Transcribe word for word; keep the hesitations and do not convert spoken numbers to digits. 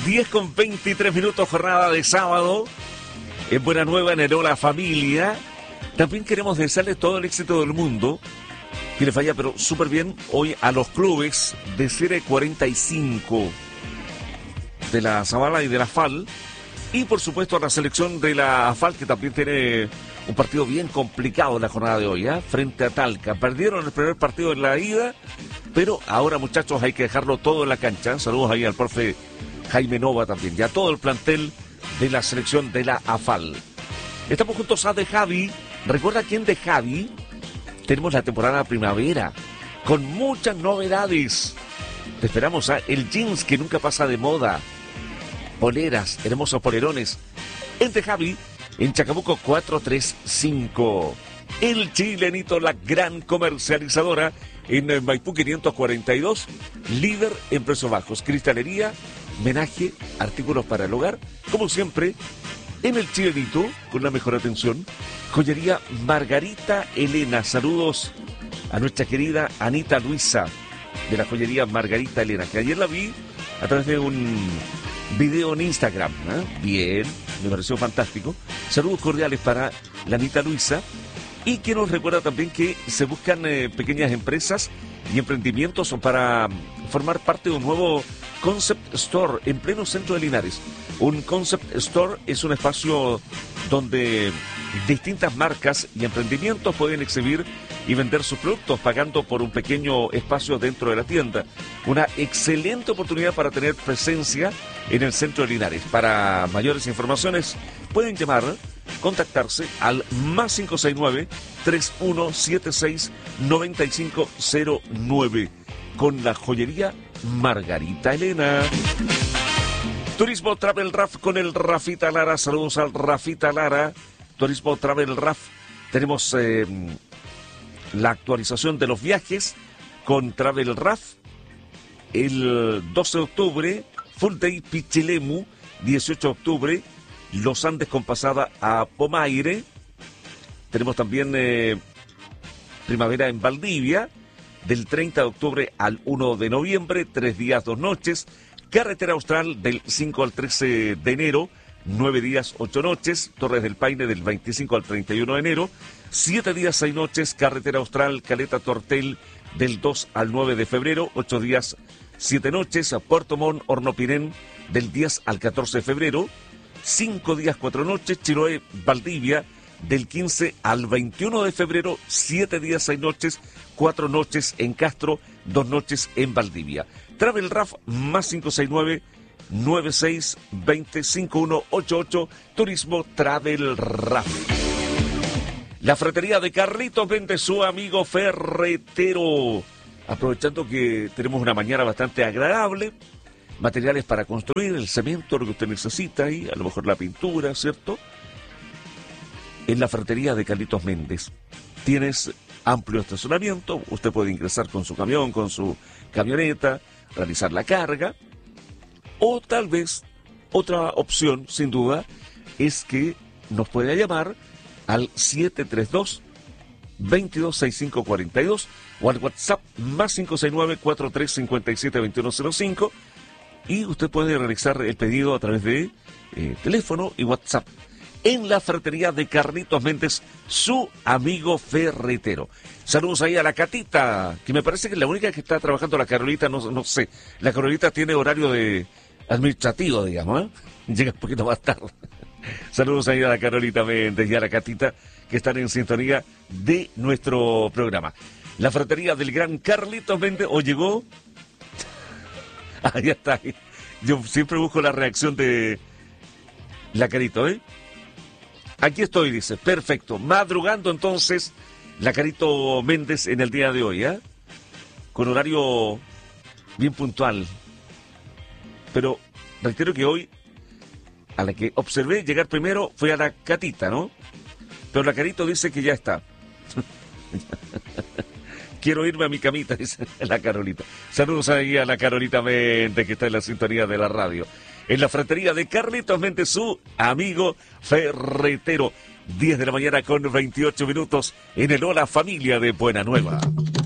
diez con veintitrés minutos, jornada de sábado. En Buena Nueva, en el Hola Familia. También queremos desearles todo el éxito del mundo. Que les vaya, pero súper bien hoy a los clubes de Serie cuarenta y cinco de la Zabala y de la F A L. Y por supuesto a la selección de la F A L, que también tiene un partido bien complicado en la jornada de hoy, ¿eh? Frente a Talca. Perdieron el primer partido en la ida, pero ahora, muchachos, hay que dejarlo todo en la cancha. Saludos ahí al profe Jaime Nova también, y a todo el plantel de la selección de la A F A L. Estamos juntos a De Javi. ¿Recuerda quién de Javi? Tenemos la temporada primavera con muchas novedades. Te esperamos a el jeans que nunca pasa de moda. Poleras, hermosos polerones. En De Javi, en Chacabuco cuatrocientos treinta y cinco. El Chilenito, la gran comercializadora en Maipú quinientos cuarenta y dos. Líder en precios bajos. Cristalería, menaje, artículos para el hogar. Como siempre, en el Chilenito, con la mejor atención. Joyería Margarita Elena. Saludos a nuestra querida Anita Luisa de la joyería Margarita Elena, que ayer la vi a través de un video en Instagram. ¿eh? Bien, me pareció fantástico. Saludos cordiales para la Anita Luisa. Y que nos recuerda también que se buscan eh, pequeñas empresas y emprendimientos para formar parte de un nuevo Concept Store en pleno centro de Linares. Un Concept Store es un espacio donde distintas marcas y emprendimientos pueden exhibir y vender sus productos pagando por un pequeño espacio dentro de la tienda. Una excelente oportunidad para tener presencia en el centro de Linares. Para mayores informaciones pueden llamar, contactarse al más cinco seis nueve, tres uno siete seis, nueve cinco cero nueve con la joyería Margarita Elena. Turismo Travel Raf con el Rafita Lara. Saludos al Rafita Lara. Turismo Travel Raf. Tenemos eh, la actualización de los viajes con Travel Raf. El doce de octubre, Full Day Pichilemu. dieciocho de octubre, Los Andes con pasada a Pomaire. Tenemos también eh, primavera en Valdivia, del treinta de octubre al uno de noviembre, tres días, dos noches. Carretera Austral del cinco al trece de enero, nueve días, ocho noches. Torres del Paine del veinticinco al treinta y uno de enero, siete días, seis noches. Carretera Austral Caleta Tortel del dos al nueve de febrero, ocho días, siete noches. A Puerto Montt, Hornopirén del diez al catorce de febrero, cinco días, cuatro noches. Chiloé, Valdivia del quince al veintiuno de febrero, siete días, seis noches, cuatro noches en Castro, dos noches en Valdivia. Travel Raf más cinco seis nueve, nueve seis dos cero, cinco uno ocho ocho. Turismo Travel Raf. La ferretería de Carlitos vende su amigo ferretero. Aprovechando que tenemos una mañana bastante agradable. Materiales para construir, el cemento, lo que usted necesita y a lo mejor la pintura, ¿cierto? En la ferretería de Carlitos Méndez tienes amplio estacionamiento. Usted puede ingresar con su camión, con su camioneta, realizar la carga. O tal vez otra opción, sin duda, es que nos pueda llamar al siete tres dos, veintidós sesenta y cinco cuarenta y dos o al WhatsApp más cinco seis nueve, cuatro tres cinco siete, dos uno cero cinco. Y usted puede realizar el pedido a través de eh, teléfono y WhatsApp. En la ferretería de Carlitos Méndez, su amigo ferretero. Saludos ahí a la Catita, que me parece que es la única que está trabajando. La Carolita, no, no sé. La Carolita tiene horario de administrativo, digamos, ¿eh? Llega un poquito más tarde. Saludos ahí a la Carolita Méndez y a la Catita, que están en sintonía de nuestro programa. La ferretería del gran Carlitos Méndez, ¿o llegó? Ahí está. Yo siempre busco la reacción de la Carito, ¿eh? Aquí estoy, dice. Perfecto. Madrugando entonces la Carito Méndez en el día de hoy, ¿eh? Con horario bien puntual. Pero reitero que hoy a la que observé llegar primero fue a la Catita, ¿no? Pero la Carito dice que ya está. Quiero irme a mi camita, dice la Carolita. Saludos ahí a la Carolita Méndez, que está en la sintonía de la radio. En la ferretería de Carlitos Méndez, su amigo ferretero. diez de la mañana con veintiocho minutos en el Hola Familia de Buena Nueva.